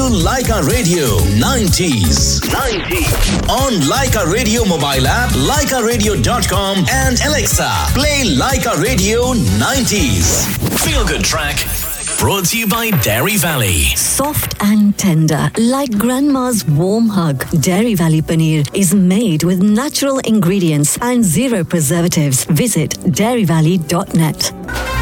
Laika Radio 90s. On Laika Radio mobile app, laikaradio.com and Alexa, play Laika Radio 90s. Feel good track. Brought to you by Dairy Valley. Soft and tender, like grandma's warm hug. Dairy Valley paneer is made with natural ingredients and zero preservatives. Visit dairyvalley.net.